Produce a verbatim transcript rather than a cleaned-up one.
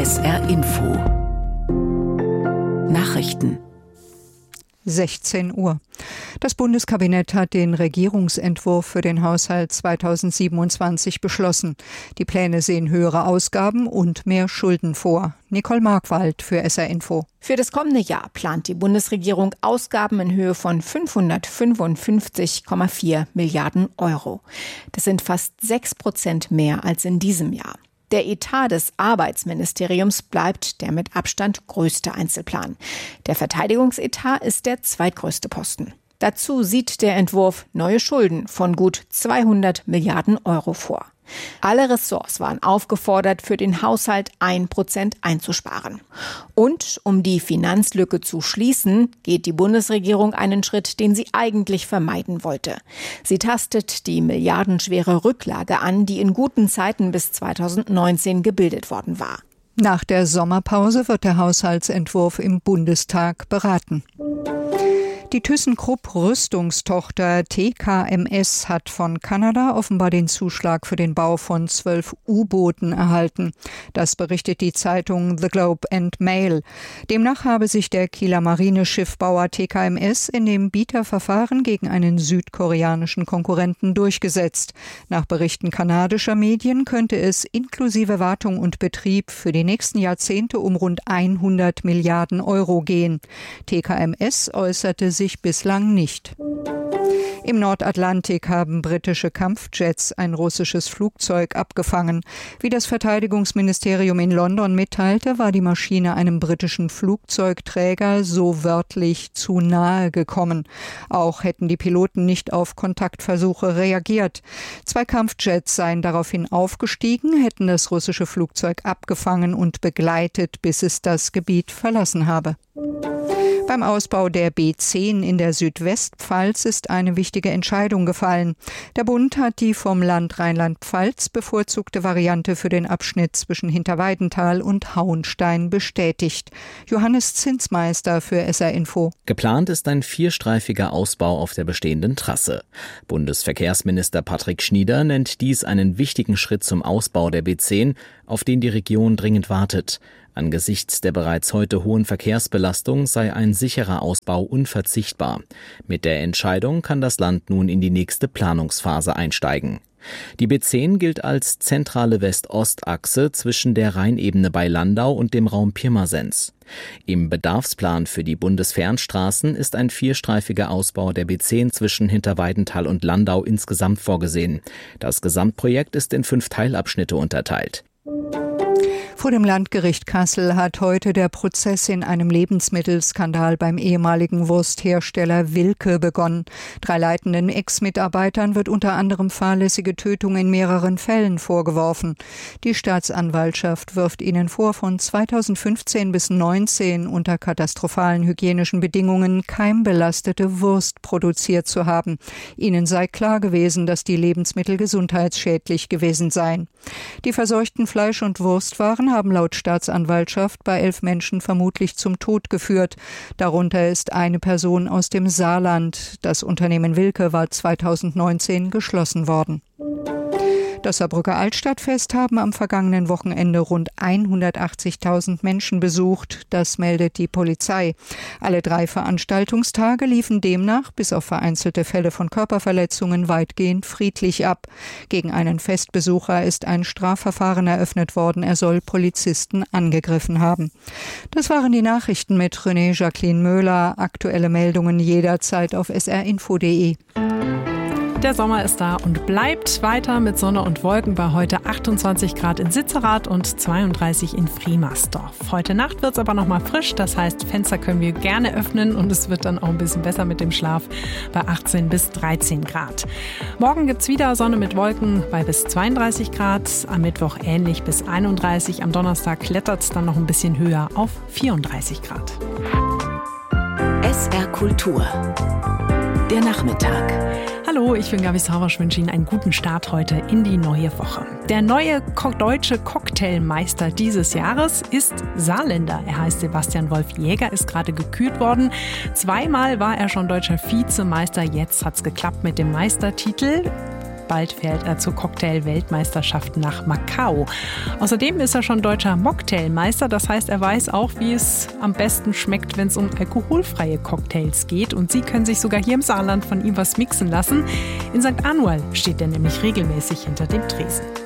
S R Info Nachrichten sechzehn Uhr. Das Bundeskabinett hat den Regierungsentwurf für den Haushalt zweitausendsiebenundzwanzig beschlossen. Die Pläne sehen höhere Ausgaben und mehr Schulden vor. Nicole Markwald für S R Info. Für das kommende Jahr plant die Bundesregierung Ausgaben in Höhe von fünfhundertfünfundfünfzig Komma vier Milliarden Euro. Das sind fast sechs Prozent mehr als in diesem Jahr. Der Etat des Arbeitsministeriums bleibt der mit Abstand größte Einzelplan. Der Verteidigungsetat ist der zweitgrößte Posten. Dazu sieht der Entwurf neue Schulden von gut zweihundert Milliarden Euro vor. Alle Ressorts waren aufgefordert, für den Haushalt ein Prozent einzusparen. Und um die Finanzlücke zu schließen, geht die Bundesregierung einen Schritt, den sie eigentlich vermeiden wollte. Sie tastet die milliardenschwere Rücklage an, die in guten Zeiten bis zweitausendneunzehn gebildet worden war. Nach der Sommerpause wird der Haushaltsentwurf im Bundestag beraten. Die ThyssenKrupp Rüstungstochter T K M S hat von Kanada offenbar den Zuschlag für den Bau von zwölf U-Booten erhalten. Das berichtet die Zeitung The Globe and Mail. Demnach habe sich der Kieler Marineschiffbauer T K M S in dem Bieterverfahren gegen einen südkoreanischen Konkurrenten durchgesetzt. Nach Berichten kanadischer Medien könnte es inklusive Wartung und Betrieb für die nächsten Jahrzehnte um rund hundert Milliarden Euro gehen. T K M S äußerte sich bislang nicht. Im Nordatlantik haben britische Kampfjets ein russisches Flugzeug abgefangen. Wie das Verteidigungsministerium in London mitteilte, war die Maschine einem britischen Flugzeugträger so wörtlich zu nahe gekommen. Auch hätten die Piloten nicht auf Kontaktversuche reagiert. Zwei Kampfjets seien daraufhin aufgestiegen, hätten das russische Flugzeug abgefangen und begleitet, bis es das Gebiet verlassen habe. Beim Ausbau der B zehn in der Südwestpfalz ist eine wichtige Entscheidung gefallen. Der Bund hat die vom Land Rheinland-Pfalz bevorzugte Variante für den Abschnitt zwischen Hinterweidenthal und Hauenstein bestätigt. Johannes Zinsmeister für S R Info. Geplant ist ein vierstreifiger Ausbau auf der bestehenden Trasse. Bundesverkehrsminister Patrick Schnieder nennt dies einen wichtigen Schritt zum Ausbau der B zehn, auf den die Region dringend wartet. Angesichts der bereits heute hohen Verkehrsbelastung sei ein sicherer Ausbau unverzichtbar. Mit der Entscheidung kann das Land nun in die nächste Planungsphase einsteigen. Die B zehn gilt als zentrale West-Ost-Achse zwischen der Rheinebene bei Landau und dem Raum Pirmasens. Im Bedarfsplan für die Bundesfernstraßen ist ein vierstreifiger Ausbau der B zehn zwischen Hinterweidenthal und Landau insgesamt vorgesehen. Das Gesamtprojekt ist in fünf Teilabschnitte unterteilt. Vor dem Landgericht Kassel hat heute der Prozess in einem Lebensmittelskandal beim ehemaligen Wursthersteller Wilke begonnen. Drei leitenden Ex-Mitarbeitern wird unter anderem fahrlässige Tötung in mehreren Fällen vorgeworfen. Die Staatsanwaltschaft wirft ihnen vor, von zweitausendfünfzehn bis neunzehn unter katastrophalen hygienischen Bedingungen keimbelastete Wurst produziert zu haben. Ihnen sei klar gewesen, dass die Lebensmittel gesundheitsschädlich gewesen seien. Die verseuchten Fleisch- und Wurstwaren haben laut Staatsanwaltschaft bei elf Menschen vermutlich zum Tod geführt. Darunter ist eine Person aus dem Saarland. Das Unternehmen Wilke war zweitausendneunzehn geschlossen worden. Das Saarbrücker Altstadtfest haben am vergangenen Wochenende rund hundertachtzigtausend Menschen besucht. Das meldet die Polizei. Alle drei Veranstaltungstage liefen demnach, bis auf vereinzelte Fälle von Körperverletzungen, weitgehend friedlich ab. Gegen einen Festbesucher ist ein Strafverfahren eröffnet worden. Er soll Polizisten angegriffen haben. Das waren die Nachrichten mit René Jacqueline Möhler. Aktuelle Meldungen jederzeit auf s r info punkt d e. Der Sommer ist da und bleibt weiter mit Sonne und Wolken bei heute achtundzwanzig Grad in Sitzerath und zweiunddreißig in Friemersdorf. Heute Nacht wird es aber noch mal frisch, das heißt, Fenster können wir gerne öffnen und es wird dann auch ein bisschen besser mit dem Schlaf bei achtzehn bis dreizehn Grad. Morgen gibt es wieder Sonne mit Wolken bei bis zweiunddreißig Grad, am Mittwoch ähnlich bis einunddreißig, am Donnerstag klettert es dann noch ein bisschen höher auf vierunddreißig Grad. S R Kultur. Der Nachmittag. Hallo, ich bin Gabi Sauersch, wünsche Ihnen einen guten Start heute in die neue Woche. Der neue ko- deutsche Cocktailmeister dieses Jahres ist Saarländer. Er heißt Sebastian Wolf Jäger, ist gerade gekürt worden. Zweimal war er schon deutscher Vizemeister, jetzt hat's geklappt mit dem Meistertitel. Bald fährt er zur Cocktail-Weltmeisterschaft nach Macau. Außerdem ist er schon deutscher Mocktailmeister. Das heißt, er weiß auch, wie es am besten schmeckt, wenn es um alkoholfreie Cocktails geht. Und Sie können sich sogar hier im Saarland von ihm was mixen lassen. In Sankt Anual steht er nämlich regelmäßig hinter dem Tresen.